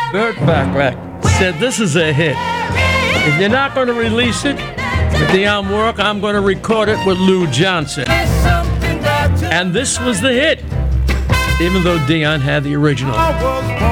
Burt Bacharach said this is a hit. If you're not going to release it with Dionne Warwick, I'm going to record it with Lou Johnson. And this was the hit, even though Dionne had the original.